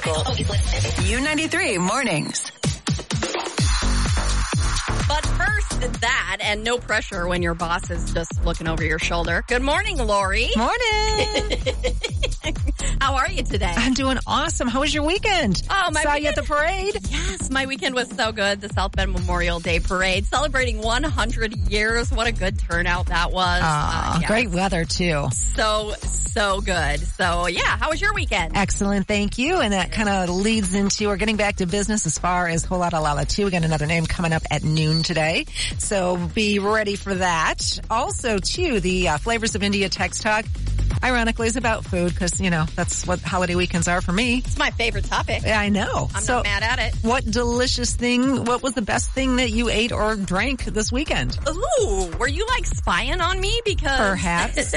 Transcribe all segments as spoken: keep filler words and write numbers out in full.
local. U ninety-three mornings. But first, that and no pressure when your boss is just looking over your shoulder. Good morning, Lori. Morning. How are you today? I'm doing awesome. How was your weekend? Oh, my Saw weekend. you at the parade. Yes, my weekend was so good. The South Bend Memorial Day Parade celebrating one hundred years. What a good turnout that was. Uh, uh, yes. Great weather, too. So, so good. So, yeah, how was your weekend? Excellent. Thank you. And that kind of leads into, we're getting back to business as far as Whole Lotta Lala two. We got another name coming up at noon today. So be ready for that. Also, too, the uh, Flavors of India Text Talk, ironically, is about food because, you know, that's what holiday weekends are for me. It's my favorite topic. I know. I'm so, not mad at it. What delicious thing, what was the best thing that you ate or drank this weekend? Ooh, were you like spying on me? Because Perhaps.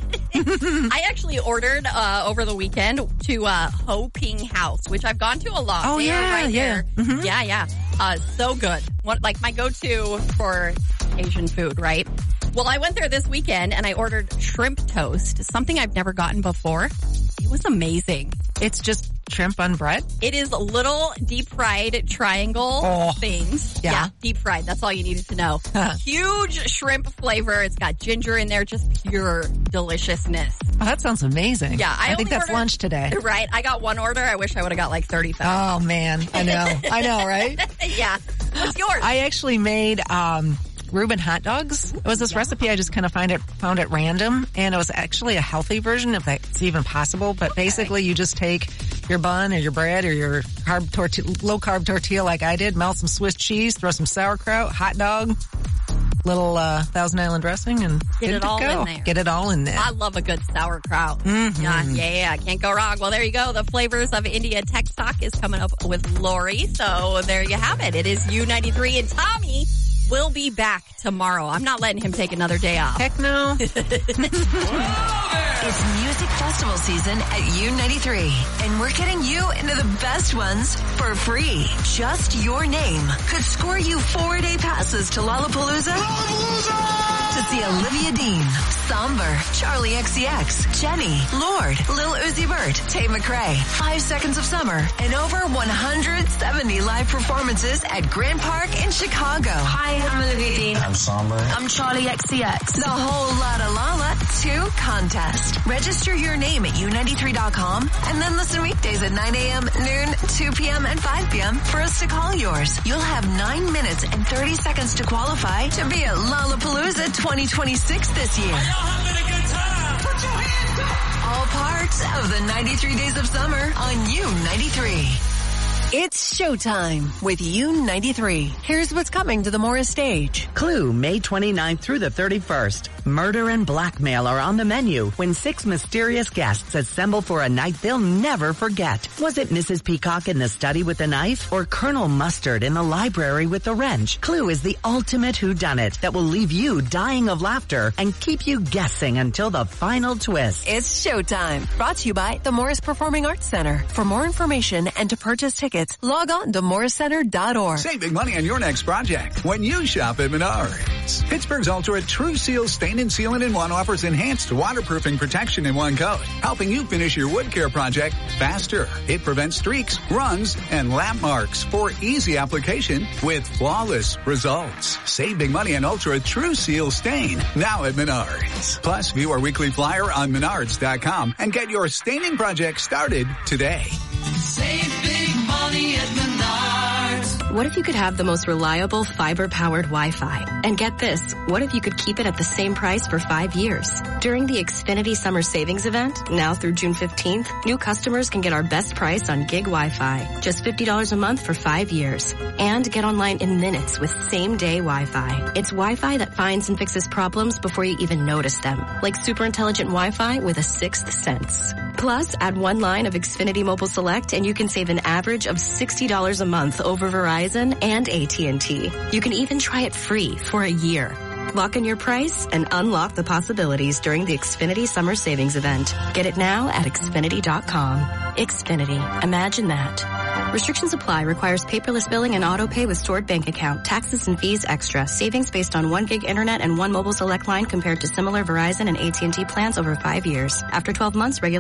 I actually ordered uh over the weekend to uh Ho Ping House, which I've gone to a lot. Oh, they yeah, are right yeah. there. Mm-hmm. Yeah, yeah. Uh, so good. What, like my go-to for Asian food, right? Well, I went there this weekend and I ordered shrimp toast, something I've never gotten before. It was amazing. It's just shrimp on bread? It is little deep fried triangle Oh, things. yeah. yeah, deep fried. That's all you needed to know. Huge shrimp flavor. It's got ginger in there, just pure deliciousness. Oh, that sounds amazing. Yeah, I, I, think only that's ordered, lunch today. Right. I got one order. I wish I would have got like thirty-five. Oh, man. I know. I know, right? Yeah. What's yours? I actually made um Reuben hot dogs. It was this recipe I just kind of find it found at random, and it was actually a healthy version, if that's even possible. But basically, you just take your bun or your bread or your carb tortilla, low carb tortilla like I did, melt some Swiss cheese, throw some sauerkraut, hot dog, little uh, Thousand Island dressing, and Get good it to all go. in there. Get it all in there. I love a good sauerkraut. Mm-hmm. Yeah, yeah, yeah. Can't go wrong. Well, there you go. The Flavors of India Text Talk is coming up with Lori. So there you have it. It is U ninety-three, and Tommy will be back tomorrow. I'm not letting him take another day off. Heck no. It's music festival season at U ninety-three, and we're getting you into the best ones for free. Just your name could score you four-day passes to Lollapalooza. Lollapalooza! To see Olivia Dean, Somber, Charlie X C X, Jenny, Lord, Lil Uzi Vert, Tate McRae, Five Seconds of Summer, and over one hundred seventy live performances at Grand Park in Chicago. Hi, I'm Olivia Dean. I'm Somber. I'm Charlie X C X. The Whole Lotta Lala two contest. Register your name at U ninety-three dot com and then listen weekdays at nine a.m., noon, two p.m., and five p.m. for us to call yours. You'll have nine minutes and thirty seconds to qualify to be at Lollapalooza twenty twenty-six this year. Are y'all having a good time? Put your hands up. All parts of the ninety-three Days of Summer on U ninety-three. It's showtime with U ninety-three. Here's what's coming to the Morris stage. Clue, May twenty-ninth through the thirty-first. Murder and blackmail are on the menu when six mysterious guests assemble for a night they'll never forget. Was it Missus Peacock in the study with the knife or Colonel Mustard in the library with the wrench? Clue is the ultimate whodunit that will leave you dying of laughter and keep you guessing until the final twist. It's showtime. Brought to you by the Morris Performing Arts Center. For more information and to purchase tickets, log on to morris center dot org. Save big money on your next project when you shop at Menards. Pittsburgh's Ultra True Seal Stain and Sealant in One offers enhanced waterproofing protection in one coat, helping you finish your wood care project faster. It prevents streaks, runs, and lap marks for easy application with flawless results. Save big money on Ultra True Seal Stain now at Menards. Plus, view our weekly flyer on menards dot com and get your staining project started today. Save big money at Menards. What if you could have the most reliable fiber-powered Wi-Fi? And get this, what if you could keep it at the same price for five years? During the Xfinity Summer Savings Event, now through June fifteenth, new customers can get our best price on gig Wi-Fi. Just fifty dollars a month for five years. And get online in minutes with same-day Wi-Fi. It's Wi-Fi that finds and fixes problems before you even notice them. Like super intelligent Wi-Fi with a sixth sense. Plus, add one line of Xfinity Mobile Select and you can save an average of sixty dollars a month over Verizon and A T and T. You can even try it free for a year. Lock in your price and unlock the possibilities during the Xfinity Summer Savings Event. Get it now at Xfinity dot com. Xfinity. Imagine that. Restrictions apply. Requires paperless billing and auto pay with stored bank account. Taxes and fees extra. Savings based on one gig internet and one mobile select line compared to similar Verizon and A T and T plans over five years. After twelve months, regular